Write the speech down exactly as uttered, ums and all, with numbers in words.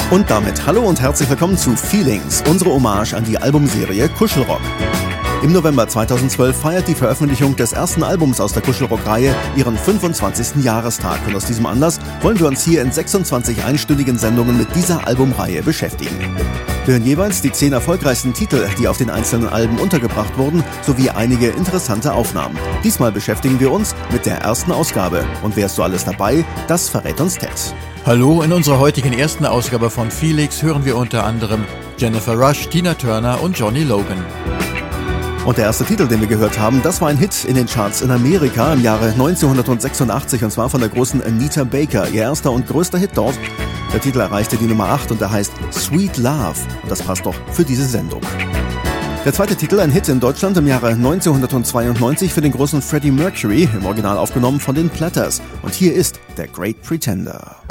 Und damit hallo und herzlich willkommen zu Feelings, unsere Hommage an die Albumserie Kuschelrock. Im November zweitausendzwölf feiert die Veröffentlichung des ersten Albums aus der Kuschelrock-Reihe ihren fünfundzwanzigsten Jahrestag. Und aus diesem Anlass wollen wir uns hier in sechsundzwanzig einstündigen Sendungen mit dieser Albumreihe beschäftigen. Wir hören jeweils die zehn erfolgreichsten Titel, die auf den einzelnen Alben untergebracht wurden, sowie einige interessante Aufnahmen. Diesmal beschäftigen wir uns mit der ersten Ausgabe. Und wer ist so alles dabei? Das verrät uns Ted. Hallo, in unserer heutigen ersten Ausgabe von Felix hören wir unter anderem Jennifer Rush, Tina Turner und Johnny Logan. Und der erste Titel, den wir gehört haben, das war ein Hit in den Charts in Amerika im Jahre neunzehnhundertsechsundachtzig, und zwar von der großen Anita Baker, ihr erster und größter Hit dort. Der Titel erreichte die Nummer acht und er heißt Sweet Love, und das passt doch für diese Sendung. Der zweite Titel, ein Hit in Deutschland im Jahre neunzehnhundertzweiundneunzig für den großen Freddie Mercury, im Original aufgenommen von den Platters. Und hier ist der Great Pretender.